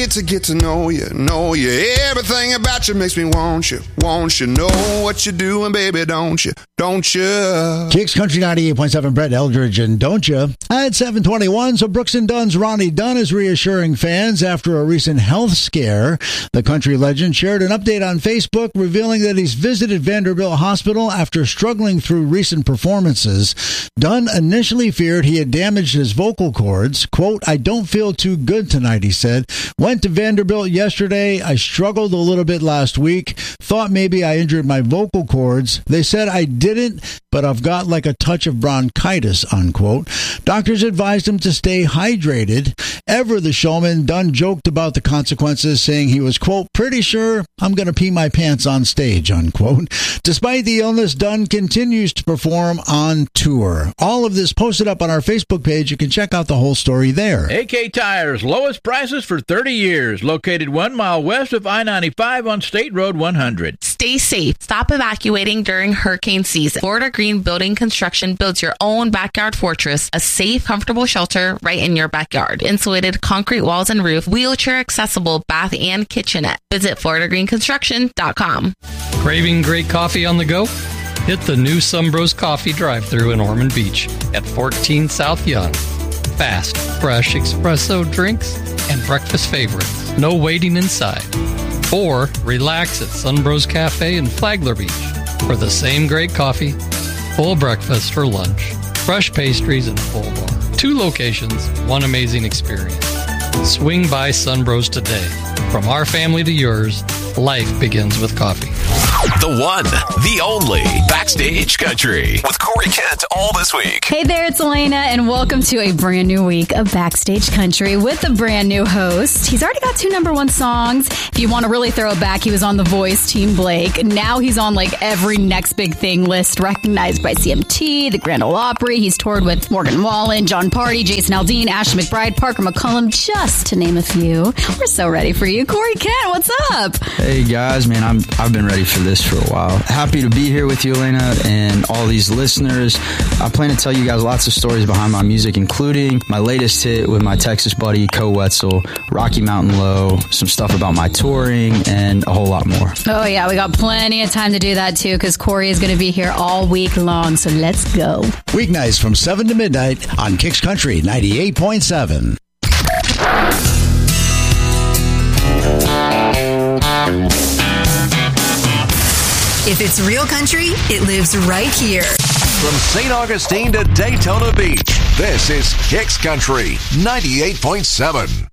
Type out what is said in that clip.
need to get to know you, know you. Everything about you makes me want you, know what you're doing, baby, don't you, Kicks Country 98.7, Brett Eldridge and Don't Ya. At 7:21, so Brooks and Dunn's Ronnie Dunn is reassuring fans after a recent health scare. The country legend shared an update on Facebook revealing that he's visited Vanderbilt Hospital after struggling through recent performances. Dunn initially feared he had damaged his vocal cords. Quote, "I don't feel too good tonight," he said. "Went to Vanderbilt yesterday. I struggled a little bit last week. Thought maybe I injured my vocal cords. They said I didn't, but I've got like a touch of bronchitis," unquote. Doctors advised him to stay hydrated. Ever the showman, Dunn joked about the consequences, saying he was, quote, "pretty sure I'm going to pee my pants on stage," unquote. Despite the illness, Dunn continues to perform on tour. All of this posted up on our Facebook page. You can check out the whole story there. AK Tires, lowest prices for 30 years. Located 1 mile west of I-95 on State Road 100. Stay safe. Stop evacuating during hurricane season. Florida Green Building Construction builds your own backyard fortress, a safe, comfortable shelter right in your backyard. Insulated concrete walls and roof, wheelchair accessible bath and kitchenette. Visit FloridaGreenConstruction.com. Craving great coffee on the go? Hit the new Sunbros Coffee drive-thru in Ormond Beach at 14 South Young. Fast, fresh espresso drinks and breakfast favorites. No waiting inside. Or relax at Sunbros Cafe in Flagler Beach for the same great coffee, full breakfast for lunch, fresh pastries, and full bar. 2 locations, 1 amazing experience. Swing by Sunbros today. From our family to yours, life begins with coffee. The one, the only Backstage Country with Corey Kent all this week. Hey there, it's Elena, and welcome to a brand new week of Backstage Country with a brand new host. He's already got 2 #1 songs. If you want to really throw it back, he was on The Voice, Team Blake. Now he's on like every next big thing list, recognized by CMT, the Grand Ole Opry. He's toured with Morgan Wallen, John Party, Jason Aldean, Ashley McBryde, Parker McCollum, just to name a few. We're so ready for you. Corey Kent, what's up? Hey guys, man, I've been ready for this for a while. Happy to be here with you, Elena, and all these listeners. I plan to tell you guys lots of stories behind my music, including my latest hit with my Texas buddy, Co Wetzel, Rocky Mountain Low, some stuff about my touring, and a whole lot more. Oh yeah, we got plenty of time to do that too, because Corey is going to be here all week long, so let's go. Weeknights from 7 to midnight on Kicks Country 98.7. If it's real country, it lives right here. From St. Augustine to Daytona Beach, this is Kicks Country 98.7.